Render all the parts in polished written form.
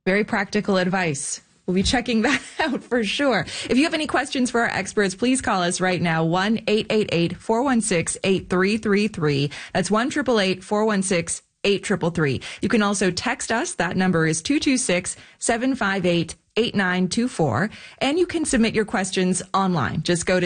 Very practical advice. We'll be checking that out for sure. If you have any questions for our experts, please call us right now, 1-888-416-8333. That's 1-888-416-8333. You can also text us. That number is 226-758-8924. And you can submit your questions online. Just go to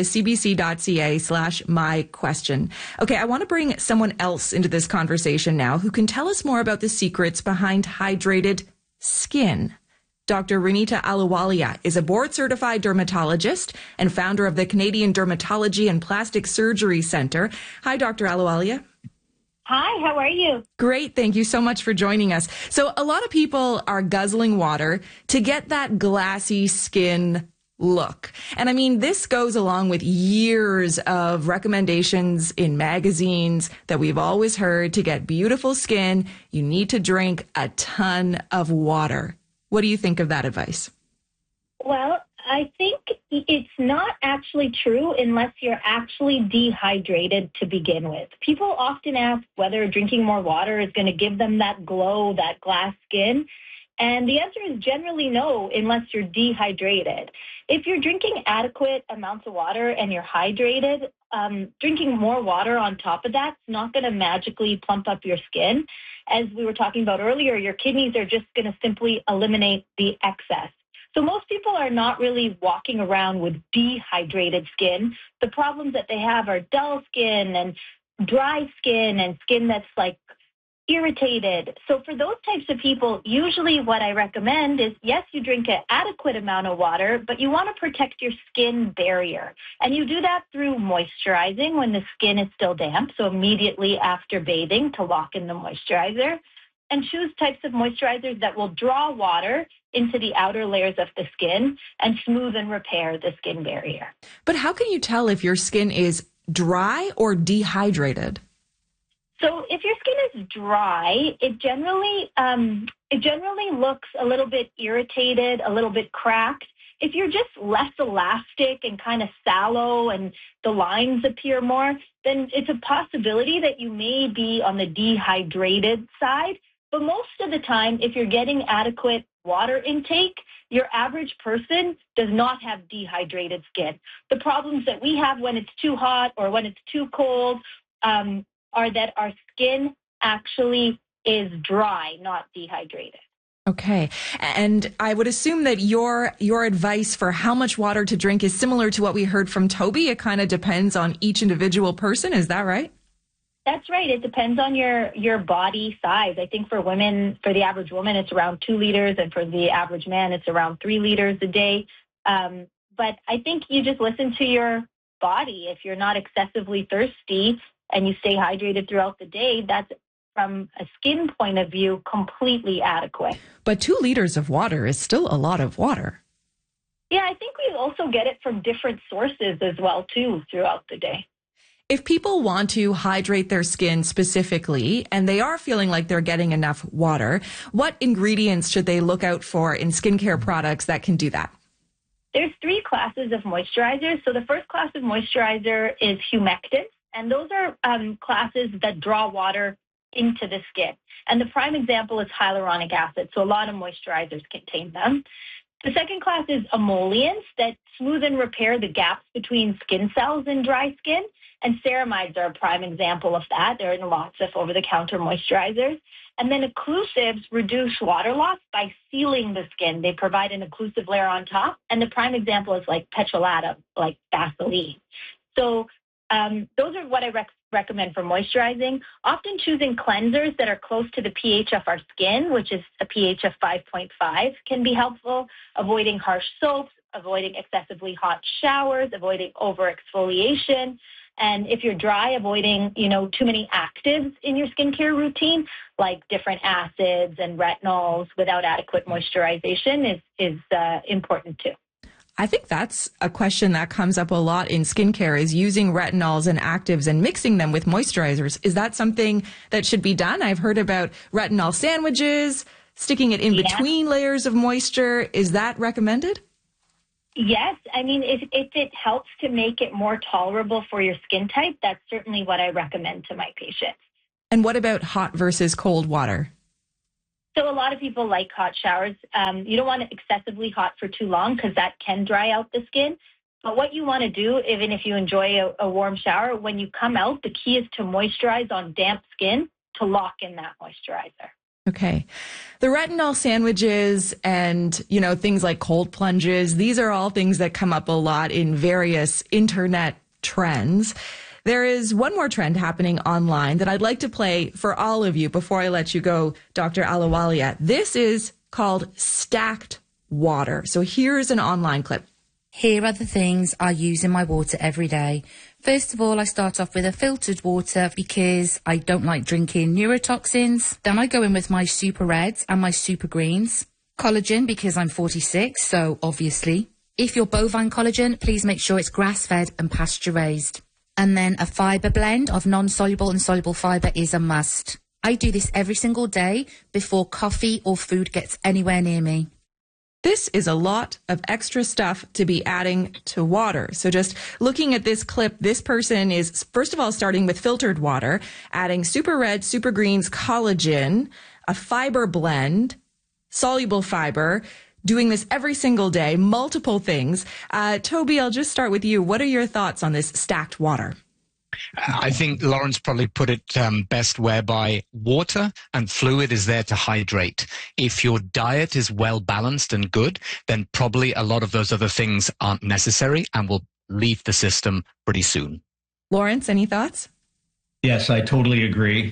cbc.ca/myquestion. Okay, I want to bring someone else into this conversation now who can tell us more about the secrets behind hydrated skin. Dr. Renita Ahluwalia is a board-certified dermatologist and founder of the Canadian Dermatology and Plastic Surgery Centre. Hi, Dr. Ahluwalia. Hi, how are you? Great. Thank you so much for joining us. So a lot of people are guzzling water to get that glassy skin look. And I mean, this goes along with years of recommendations in magazines that we've always heard to get beautiful skin. You need to drink a ton of water. What do you think of that advice? Well, I think it's not actually true unless you're actually dehydrated to begin with. People often ask whether drinking more water is going to give them that glow, that glass skin. And the answer is generally no, unless you're dehydrated. If you're drinking adequate amounts of water and you're hydrated, drinking more water on top of that's not going to magically plump up your skin. As we were talking about earlier, your kidneys are just going to simply eliminate the excess. So most people are not really walking around with dehydrated skin. The problems that they have are dull skin and dry skin and skin that's like irritated. So for those types of people, usually what I recommend is, yes, you drink an adequate amount of water, but you want to protect your skin barrier. And you do that through moisturizing when the skin is still damp, so immediately after bathing to lock in the moisturizer. And choose types of moisturizers that will draw water into the outer layers of the skin and smooth and repair the skin barrier. But how can you tell if your skin is dry or dehydrated? So if your skin is dry, it generally looks a little bit irritated, a little bit cracked. If you're just less elastic and kind of sallow and the lines appear more, then it's a possibility that you may be on the dehydrated side. But most of the time, if you're getting adequate water intake, your average person does not have dehydrated skin. The problems that we have when it's too hot or when it's too cold are that our skin actually is dry, not dehydrated. Okay. And I would assume that your advice for how much water to drink is similar to what we heard from Toby. It kind of depends on each individual person. Is that right? That's right. It depends on your body size. I think for women, for the average woman, it's around 2 liters, and for the average man, it's around 3 liters a day. But I think you just listen to your body. If you're not excessively thirsty and you stay hydrated throughout the day, that's, from a skin point of view, completely adequate. But 2 liters of water is still a lot of water. Yeah, I think we also get it from different sources as well, too, throughout the day. If people want to hydrate their skin specifically and they are feeling like they're getting enough water, what ingredients should they look out for in skincare products that can do that? There's 3 classes of moisturizers. So the first class of moisturizer is humectants, and those are classes that draw water into the skin. And the prime example is hyaluronic acid. So a lot of moisturizers contain them. The second class is emollients that smooth and repair the gaps between skin cells in dry skin. And ceramides are a prime example of that. They're in lots of over-the-counter moisturizers. And then occlusives reduce water loss by sealing the skin. They provide an occlusive layer on top. And the prime example is like petrolatum, like Vaseline. So those are what I recommend for moisturizing. Often choosing cleansers that are close to the pH of our skin, which is a pH of 5.5, can be helpful. Avoiding harsh soaps, avoiding excessively hot showers, avoiding over-exfoliation. And if you're dry, avoiding, too many actives in your skincare routine, like different acids and retinols without adequate moisturization is important too. I think that's a question that comes up a lot in skincare, is using retinols and actives and mixing them with moisturizers. Is that something that should be done? I've heard about retinol sandwiches, sticking it in between layers of moisture. Is that recommended? Yes. I mean, if it helps to make it more tolerable for your skin type, that's certainly what I recommend to my patients. And what about hot versus cold water? So a lot of people like hot showers. You don't want it excessively hot for too long because that can dry out the skin. But what you want to do, even if you enjoy a warm shower, when you come out, the key is to moisturize on damp skin to lock in that moisturizer. Okay. The retinol sandwiches and, things like cold plunges, these are all things that come up a lot in various internet trends. There is one more trend happening online that I'd like to play for all of you before I let you go, Dr. Ahluwalia. This is called stacked water. So here's an online clip. Here are the things I use in my water every day. First of all, I start off with a filtered water because I don't like drinking neurotoxins. Then I go in with my super reds and my super greens. Collagen because I'm 46, so obviously. If you're bovine collagen, please make sure it's grass-fed and pasture-raised. And then a fibre blend of non-soluble and soluble fibre is a must. I do this every single day before coffee or food gets anywhere near me. This is a lot of extra stuff to be adding to water. So just looking at this clip, this person is, first of all, starting with filtered water, adding super red, super greens, collagen, a fiber blend, soluble fiber, doing this every single day, multiple things. Toby, I'll just start with you. What are your thoughts on this stacked water? I think Lawrence probably put it best, whereby water and fluid is there to hydrate. If your diet is well balanced and good, then probably a lot of those other things aren't necessary and will leave the system pretty soon. Lawrence, any thoughts? Yes, I totally agree.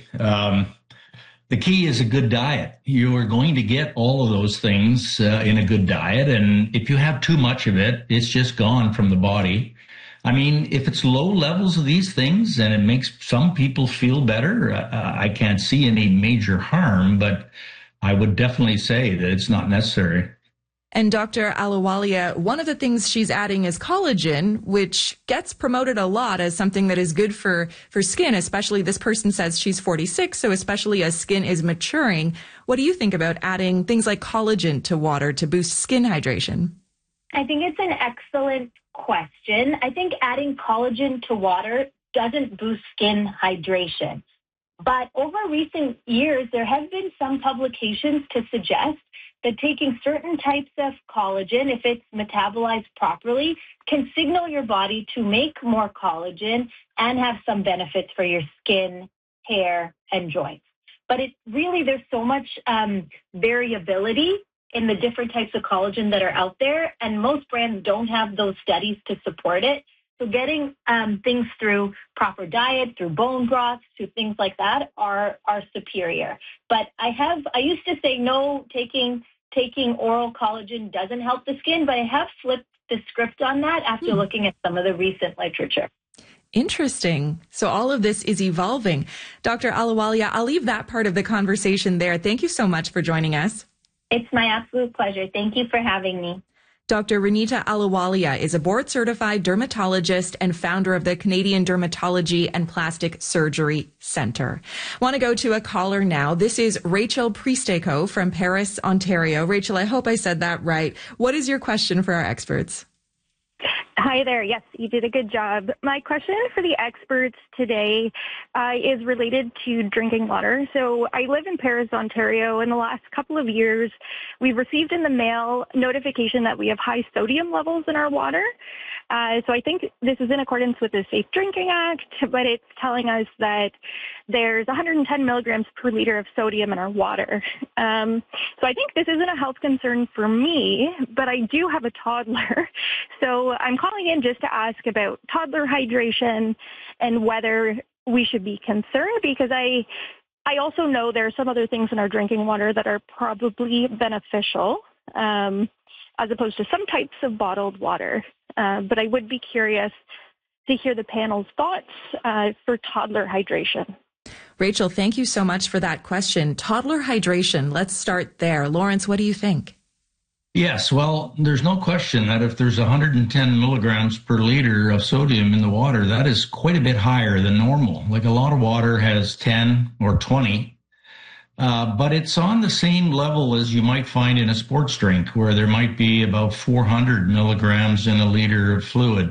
The key is a good diet. You are going to get all of those things in a good diet. And if you have too much of it, it's just gone from the body. I mean, if it's low levels of these things and it makes some people feel better, I can't see any major harm, but I would definitely say that it's not necessary. And Dr. Ahluwalia, one of the things she's adding is collagen, which gets promoted a lot as something that is good for skin, especially this person says she's 46, so especially as skin is maturing. What do you think about adding things like collagen to water to boost skin hydration? I think it's an excellent question. I think adding collagen to water doesn't boost skin hydration. But over recent years, there have been some publications to suggest that taking certain types of collagen, if it's metabolized properly, can signal your body to make more collagen and have some benefits for your skin, hair, and joints. But there's so much variability in the different types of collagen that are out there, and most brands don't have those studies to support it. So getting things through proper diet, through bone broths, through things like that are superior. But I used to say no, taking oral collagen doesn't help the skin, but I have flipped the script on that after looking at some of the recent literature. Interesting. So all of this is evolving. Dr. Ahluwalia, I'll leave that part of the conversation there. Thank you so much for joining us. It's my absolute pleasure. Thank you for having me. Dr. Renita Ahluwalia is a board-certified dermatologist and founder of the Canadian Dermatology and Plastic Surgery Centre. Want to go to a caller now. This is Rachel Priesteco from Paris, Ontario. Rachel, I hope I said that right. What is your question for our experts? Hi there. Yes, you did a good job. My question for the experts today is related to drinking water. So I live in Paris, Ontario. In the last couple of years, we've received in the mail notification that we have high sodium levels in our water. So I think this is in accordance with the Safe Drinking Act, but it's telling us that there's 110 milligrams per liter of sodium in our water. So I think this isn't a health concern for me, but I do have a toddler. So I'm calling in just to ask about toddler hydration and whether we should be concerned, because I also know there are some other things in our drinking water that are probably beneficial, as opposed to some types of bottled water. But I would be curious to hear the panel's thoughts for toddler hydration. Rachel, thank you so much for that question. Toddler hydration, let's start there. Lawrence, what do you think? Yes, well, there's no question that if there's 110 milligrams per liter of sodium in the water, that is quite a bit higher than normal. Like a lot of water has 10 or 20. But it's on the same level as you might find in a sports drink, where there might be about 400 milligrams in a liter of fluid.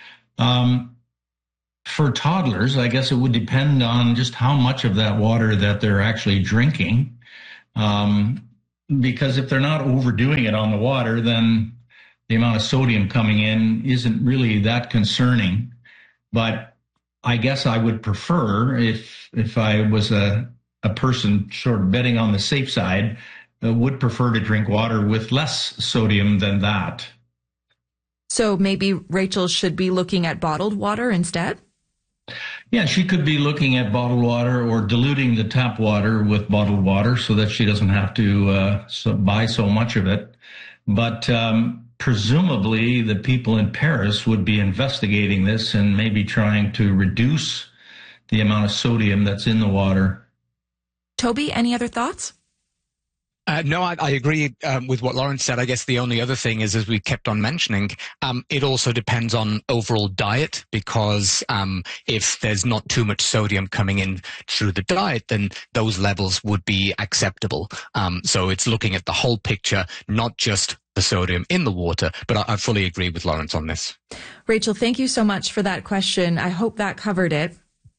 For toddlers, I guess it would depend on just how much of that water that they're actually drinking. because if they're not overdoing it on the water, then the amount of sodium coming in isn't really that concerning. But I guess I would prefer, if I was a person sort of betting on the safe side, would prefer to drink water with less sodium than that. So maybe Rachel should be looking at bottled water instead? Yeah, she could be looking at bottled water or diluting the tap water with bottled water so that she doesn't have to buy so much of it. But presumably the people in Paris would be investigating this and maybe trying to reduce the amount of sodium that's in the water. Toby, any other thoughts? No, I agree with what Lawrence said. I guess the only other thing is, as we kept on mentioning, it also depends on overall diet, because if there's not too much sodium coming in through the diet, then those levels would be acceptable. So it's looking at the whole picture, not just the sodium in the water. But I fully agree with Lawrence on this. Rachel, thank you so much for that question. I hope that covered it.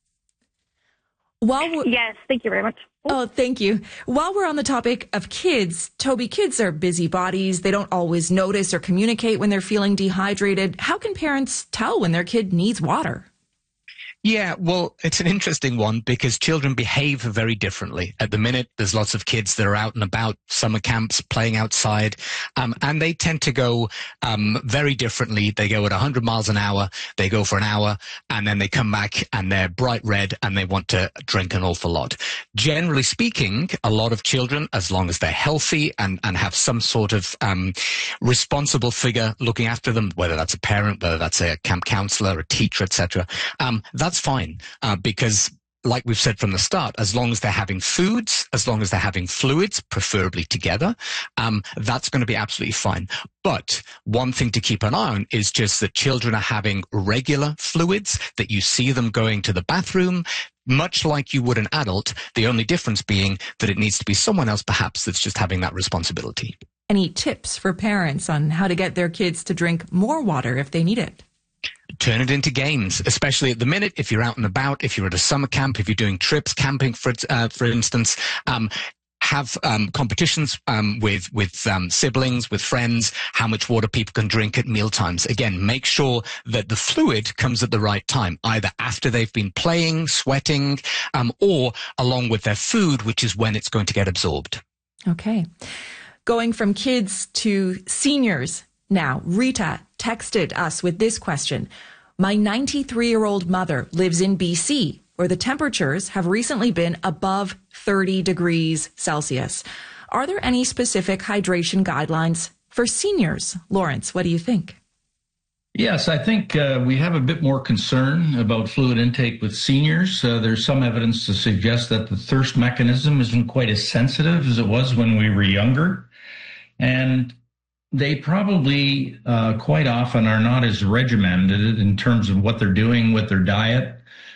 Yes, thank you very much. Oh, thank you. While we're on the topic of kids, Toby, kids are busybodies. They don't always notice or communicate when they're feeling dehydrated. How can parents tell when their kid needs water? Yeah, well, it's an interesting one because children behave very differently. At the minute, there's lots of kids that are out and about, summer camps, playing outside, and they tend to go very differently. They go at 100 miles an hour, they go for an hour, and then they come back and they're bright red and they want to drink an awful lot. Generally speaking, a lot of children, as long as they're healthy and have some sort of responsible figure looking after them, whether that's a parent, whether that's a camp counselor, a teacher, etc., that's fine, because like we've said from the start, as long as they're having foods, as long as they're having fluids, preferably together, that's going to be absolutely fine. But one thing to keep an eye on is just that children are having regular fluids, that you see them going to the bathroom, much like you would an adult, the only difference being that it needs to be someone else perhaps that's just having that responsibility. Any tips for parents on how to get their kids to drink more water if they need it? Turn it into games, especially at the minute. If you're out and about, if you're at a summer camp, if you're doing trips, camping, for instance, have competitions with siblings, with friends, how much water people can drink at meal times. Again, make sure that the fluid comes at the right time, either after they've been playing, sweating, or along with their food, which is when it's going to get absorbed. Okay. Going from kids to seniors now, Rita texted us with this question. My 93-year-old mother lives in BC, where the temperatures have recently been above 30 degrees Celsius. Are there any specific hydration guidelines for seniors? Lawrence, what do you think? Yes, I think we have a bit more concern about fluid intake with seniors. There's some evidence to suggest that the thirst mechanism isn't quite as sensitive as it was when we were younger. And they probably quite often are not as regimented in terms of what they're doing with their diet.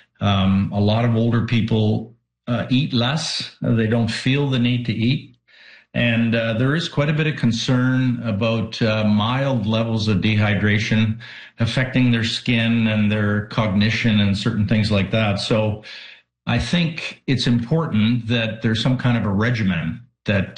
A lot of older people eat less. They don't feel the need to eat. And there is quite a bit of concern about mild levels of dehydration affecting their skin and their cognition and certain things like that. So I think it's important that there's some kind of a regimen that,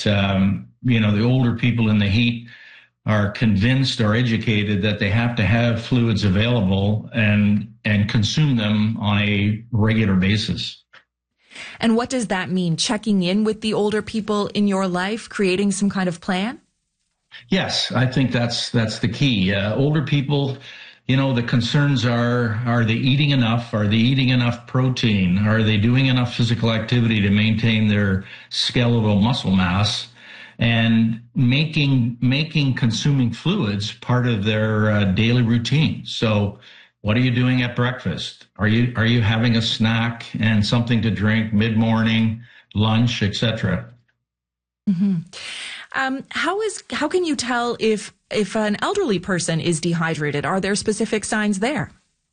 the older people in the heat are convinced or educated that they have to have fluids available and consume them on a regular basis. And what does that mean? Checking in with the older people in your life, creating some kind of plan? Yes, I think that's the key. Older people, the concerns are they eating enough? Are they eating enough protein? Are they doing enough physical activity to maintain their skeletal muscle mass? And making consuming fluids part of their daily routine. So what are you doing at breakfast? Are you having a snack and something to drink mid-morning, lunch, etc.? Mm-hmm. How can you tell if an elderly person is dehydrated? Are there specific signs there?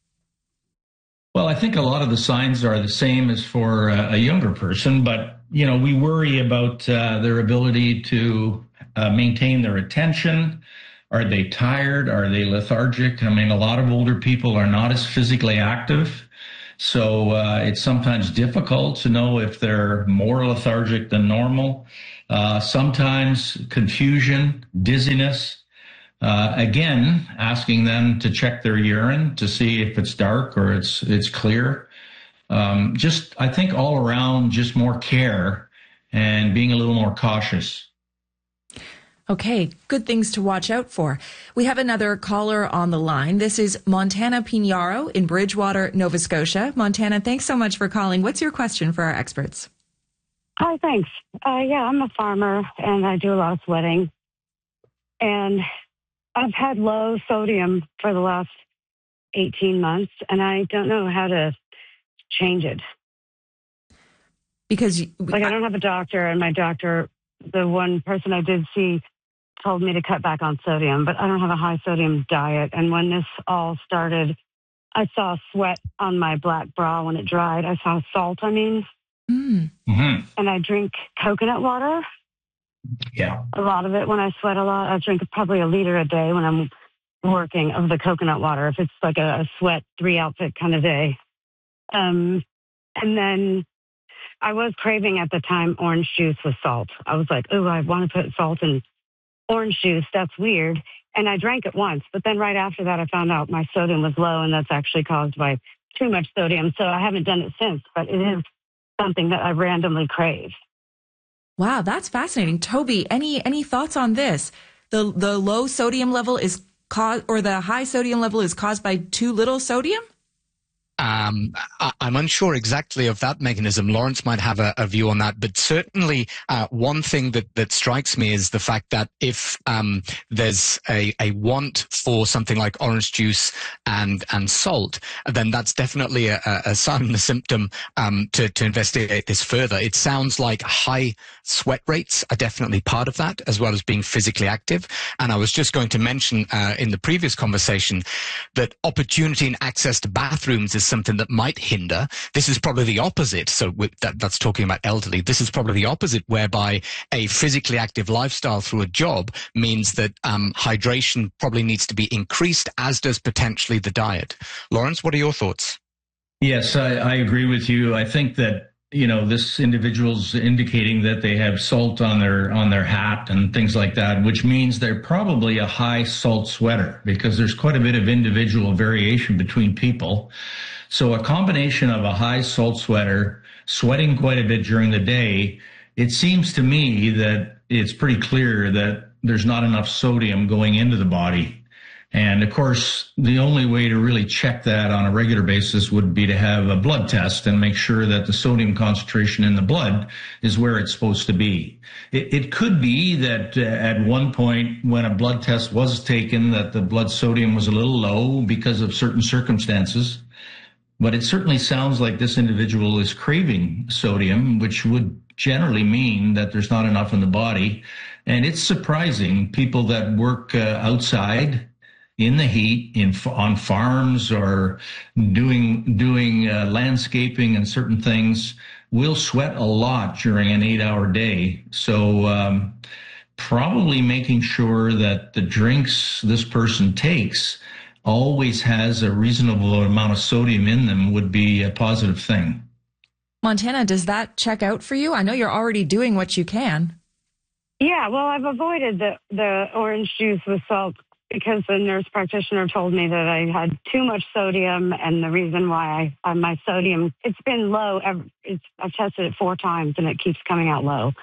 Well, I think a lot of the signs are the same as for a younger person, but we worry about their ability to maintain their attention. Are they tired? Are they lethargic? I mean, a lot of older people are not as physically active, so it's sometimes difficult to know if they're more lethargic than normal. sometimes confusion, dizziness. Again, asking them to check their urine to see if it's dark or it's clear. Just, I think all around, just more care and being a little more cautious. Okay, good things to watch out for. We have another caller on the line. This is Montana Pinaro in Bridgewater, Nova Scotia. Montana, thanks so much for calling. What's your question for our experts? Hi, thanks. Yeah, I'm a farmer and I do a lot of sweating. And I've had low sodium for the last 18 months and I don't know how to change it. Because I don't have a doctor, and my doctor, the one person I did see, told me to cut back on sodium, but I don't have a high sodium diet. And when this all started, I saw sweat on my black bra when it dried. I saw salt, Mm. Mm-hmm. And I drink coconut water. Yeah. A lot of it when I sweat a lot. I drink probably a liter a day when I'm working of the coconut water, if it's like a sweat 3-outfit kind of day. And then I was craving at the time orange juice with salt. I was like, oh, I want to put salt in orange juice. That's weird. And I drank it once. But then right after that, I found out my sodium was low, and that's actually caused by too much sodium. So I haven't done it since, but it is something that I randomly crave. Wow, that's fascinating. Toby, any thoughts on this? The low sodium level is caused, or the high sodium level is caused by too little sodium? I'm unsure exactly of that mechanism. Lawrence might have a view on that, but certainly one thing that strikes me is the fact that if there's a want for something like orange juice and salt, then that's definitely a sign and a symptom to investigate this further. It sounds like high sweat rates are definitely part of that, as well as being physically active. And I was just going to mention in the previous conversation that opportunity and access to bathrooms is something that might hinder. This is probably the opposite. So that's talking about elderly. This is probably the opposite, whereby a physically active lifestyle through a job means that hydration probably needs to be increased, as does potentially the diet. Lawrence, what are your thoughts? Yes, I agree with you. I think that, this individual's indicating that they have salt on their hat and things like that, which means they're probably a high salt sweater, because there's quite a bit of individual variation between people. So a combination of a high salt sweater, sweating quite a bit during the day, it seems to me that it's pretty clear that there's not enough sodium going into the body. And of course, the only way to really check that on a regular basis would be to have a blood test and make sure that the sodium concentration in the blood is where it's supposed to be. It could be that at one point when a blood test was taken, that the blood sodium was a little low because of certain circumstances. But it certainly sounds like this individual is craving sodium, which would generally mean that there's not enough in the body. And it's surprising, people that work outside in the heat, on farms or doing landscaping and certain things, will sweat a lot during an 8-hour day. So probably making sure that the drinks this person takes always has a reasonable amount of sodium in them would be a positive thing. Montana, does that check out for you? I know you're already doing what you can. Yeah, well, I've avoided the orange juice with salt because the nurse practitioner told me that I had too much sodium, and the reason why my sodium, it's been low. I've tested it 4 times, and it keeps coming out low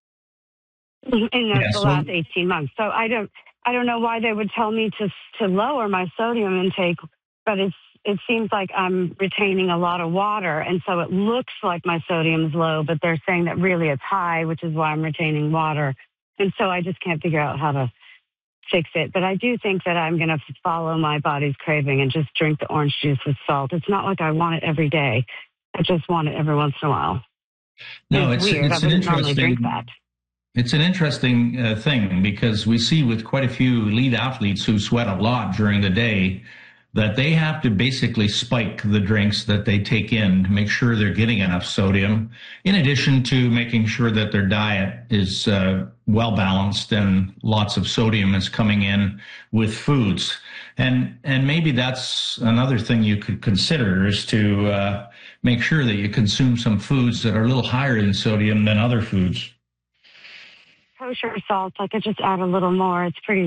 in the last 18 months. So I don't know why they would tell me to lower my sodium intake, but it seems like I'm retaining a lot of water, and so it looks like my sodium is low, but they're saying that really it's high, which is why I'm retaining water. And so I just can't figure out how to fix it. But I do think that I'm going to follow my body's craving and just drink the orange juice with salt. It's not like I want it every day. I just want it every once in a while. No, it's weird. I wouldn't normally drink that. It's an interesting thing, because we see with quite a few elite athletes who sweat a lot during the day that they have to basically spike the drinks that they take in to make sure they're getting enough sodium, in addition to making sure that their diet is well balanced and lots of sodium is coming in with foods. And maybe that's another thing you could consider, is to make sure that you consume some foods that are a little higher in sodium than other foods. kosher salt, I could just add a little more. It's pretty